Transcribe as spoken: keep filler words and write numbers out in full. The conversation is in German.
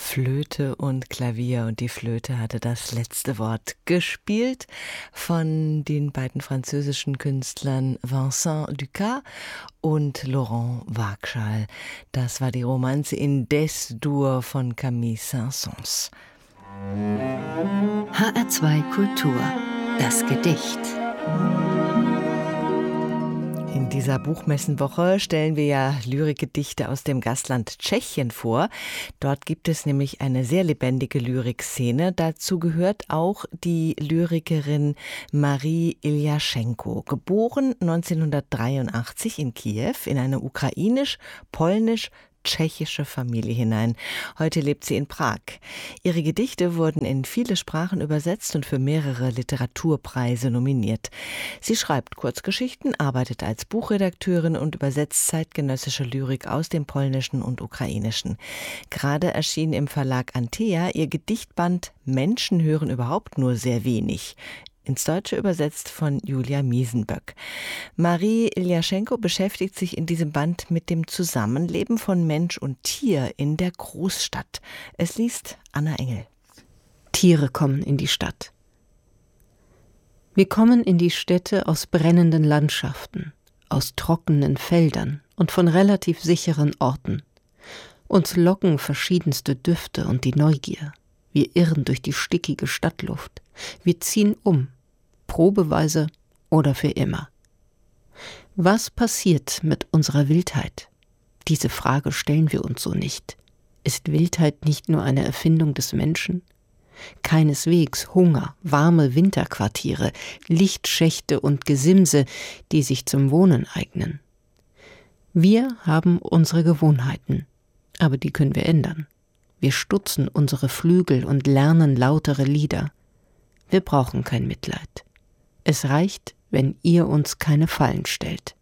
Flöte und Klavier, und die Flöte hatte das letzte Wort, gespielt von den beiden französischen Künstlern Vincent Ducat und Laurent Waagschal. Das war die Romanze in Des-Dur von Camille Saint-Saëns. H R zwei Kultur, das Gedicht. In dieser Buchmessenwoche stellen wir ja Lyrikgedichte aus dem Gastland Tschechien vor. Dort gibt es nämlich eine sehr lebendige Lyrikszene. Dazu gehört auch die Lyrikerin Marie Iljaschenko, geboren neunzehnhundertdreiundachtzig in Kiew in eine ukrainisch-polnisch tschechische Familie hinein. Heute lebt sie in Prag. Ihre Gedichte wurden in viele Sprachen übersetzt und für mehrere Literaturpreise nominiert. Sie schreibt Kurzgeschichten, arbeitet als Buchredakteurin und übersetzt zeitgenössische Lyrik aus dem Polnischen und Ukrainischen. Gerade erschien im Verlag Antea ihr Gedichtband Menschen hören überhaupt nur sehr wenig, ins Deutsche übersetzt von Julia Miesenböck. Marie Iljaschenko beschäftigt sich in diesem Band mit dem Zusammenleben von Mensch und Tier in der Großstadt. Es liest Anna Engel. Tiere kommen in die Stadt. Wir kommen in die Städte aus brennenden Landschaften, aus trockenen Feldern und von relativ sicheren Orten. Uns locken verschiedenste Düfte und die Neugier. Wir irren durch die stickige Stadtluft. Wir ziehen um, probeweise oder für immer. Was passiert mit unserer Wildheit? Diese Frage stellen wir uns so nicht. Ist Wildheit nicht nur eine Erfindung des Menschen? Keineswegs Hunger, warme Winterquartiere, Lichtschächte und Gesimse, die sich zum Wohnen eignen. Wir haben unsere Gewohnheiten, aber die können wir ändern. Wir stutzen unsere Flügel und lernen lautere Lieder. Wir brauchen kein Mitleid. Es reicht, wenn ihr uns keine Fallen stellt.